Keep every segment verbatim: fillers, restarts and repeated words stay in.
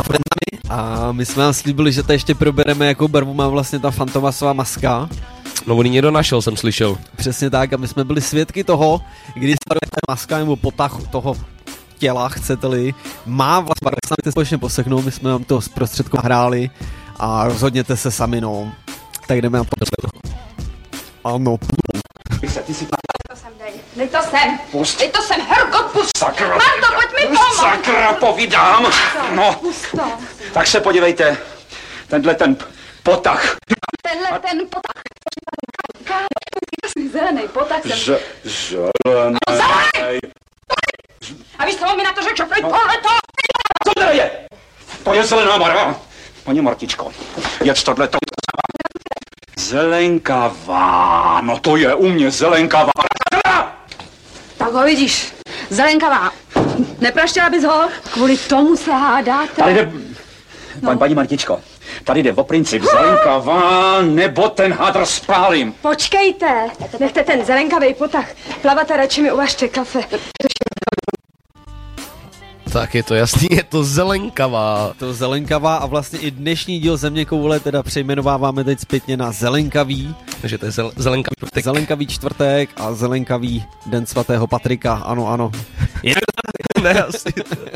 frontami a my jsme vám slíbili, že to ještě probereme, jakou barvu má vlastně ta Fantomasová maska. No on ji někdo našel, jsem slyšel. Přesně tak a my jsme byli svědky toho, kdy ta maska nebo potah toho těla, chcete-li, má vlastně barvu, s námi společně poseknout, my jsme vám to zprostředku hráli a rozhodněte se sami, no. Tak jdeme na to. Ano. Ty si... Dej to sem, dej. Dej to sem. Pust. Dej to sem, Herko, pust. Sakra. Marto, pojď mi pomoct. Sakra, povídám. No. Pust to. Tak se podívejte. Tenhle ten potah. Tenhle ten potah. Zelený potah jsem. Z, zelený. No, zelený. A víš, co mi na to řekl? Pojď tohleto. Co to je? To je zelená barva. Paní Martičko, jedz tohleto. Zelenkavá, no to je u mě zelenkavá. Tak ho vidíš, zelenkavá. Nepraštěla bys ho? Kvůli tomu se hádáte. Tady jde, no. Paní Martičko, tady jde o princip zelenkavá, nebo ten hadr spálím. Počkejte, nechte ten zelenkavý potah plavat a radši mi uvažte kafe. Tak je to jasný, je to zelenkavá. To zelenkavá a vlastně i dnešní díl Zeměkoule teda přejmenováváme teď zpětně na zelenkavý. Takže to je zel, zelenkavý čtvrtek. Zelenkavý čtvrtek a zelenkavý den svatého Patrika, ano, ano. Ne, asi.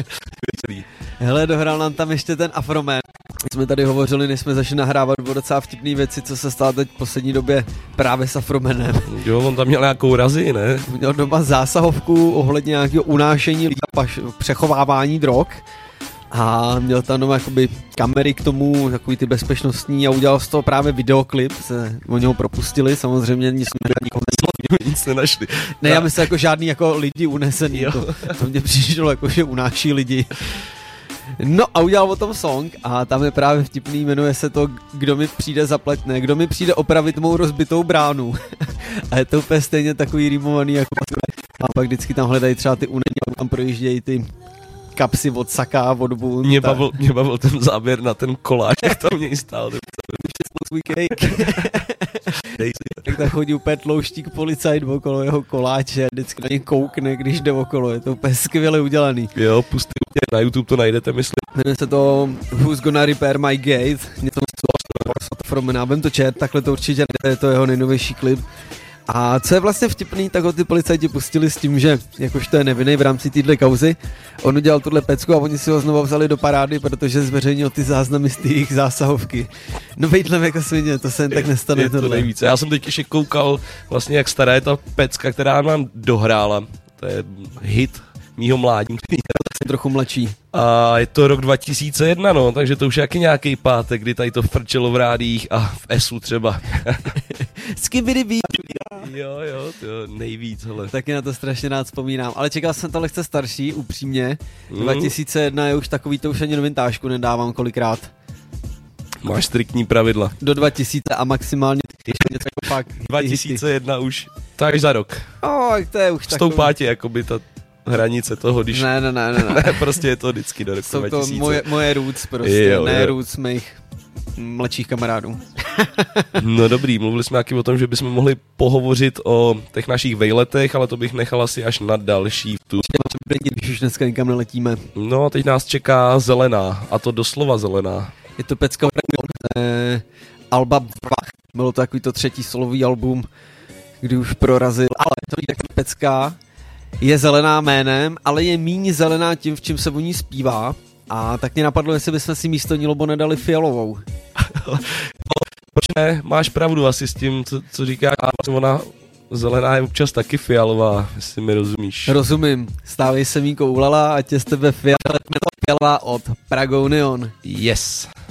Hele, dohrál nám tam ještě ten Afroman. Jsme tady hovořili, než jsme začali nahrávat o docela vtipný věci, co se stalo teď v poslední době právě s Afromanem. Jo, on tam měl nějakou razi, ne? Měl doma zásahovku ohledně nějakého unášení lidí a přechovávání drog. A měl tam doma jakoby kamery k tomu, takový ty bezpečnostní a udělal z toho právě videoklip, se o něho propustili, samozřejmě nic, nic nenašli. Ne, já myslím jako žádný jako lidi unesený, to, to mě přišlo jako, že unáší lidi. No a udělal o tom song a tam je právě vtipný, jmenuje se to Kdo mi přijde zaplat, ne, Kdo mi přijde opravit mou rozbitou bránu. A je to úplně stejně takový rýmovaný jako a pak vždycky tam hledají třeba ty unení a tam projíždějí ty kapsy od Saka, od Bund. Mě bavil, mě bavil ten záběr na ten koláč, jak tam něj stál. Svůj cake. Tak tam chodí úplně tlouštík policajt okolo jeho koláče a vždycky na něj koukne, když jde okolo. Je to úplně skvěle udělaný. Jo, pustě, na YouTube to najdete, myslím. Jmenuje se to Who's Gonna Repair My Gate. Něco from nábem to čet, takhle to určitě je to jeho nejnovější klip. A co je vlastně vtipný, tak ho ty policajti pustili s tím, že jakož to je nevinný v rámci téhle kauzy, on udělal tuhle pecku a oni si ho znovu vzali do parády, protože zveřejnil ty záznamy z těch zásahovky. No vejdlem jako svině, to se jen tak nestane. Je to tohle. nejvíce. Já jsem teď ještě koukal vlastně, jak stará je ta pecka, která nám dohrála. To je hit mýho mládí. Jsem trochu mladší. A je to rok dva tisíce jedna, no, takže to už je jaký nějaký pátek, kdy tady to frčelo v rádích a v esu třeba. Skibidi Jo, jo, to nejvíc, hele. Taky na to strašně rád vzpomínám, ale čekal jsem to lehce starší, upřímně. Mm. dva tisíce jedna je už takový, to už ani novintážku nedávám kolikrát. Máš striktní pravidla. Do dva tisíce a maximálně něco jako pak. dva tisíce jedna už, tak za rok. Oh, to je už takový. Stoupá ti jakoby ta hranice toho, když... Ne, ne, ne, ne. ne. ne prostě je to vždycky do roku Jsou dva tisíce. to moje, moje roots prostě, jo, ne jo. roots mých mladších kamarádů. No dobrý, mluvili jsme taky o tom, že bychom mohli pohovořit o těch našich vejletech, ale to bych nechal asi až na další tu. Když už dneska nikam neletíme. No, teď nás čeká zelená, a to doslova zelená. Je to pecka eh, Alba Vach. Bylo to takový to třetí solový album, kdy už prorazil. Ale to je taková pecka, je zelená jménem, ale je míň zelená tím, v čím se o ní zpívá. A tak mě napadlo, jestli bychom si místo ní lobo nedali fialovou. Proč ne? Máš pravdu asi s tím, co, co říká. Ona zelená je občas taky fialová, jestli mi rozumíš. Rozumím. Stávej se mý koulala, ať je z tebe fialová od Prague Union. Yes.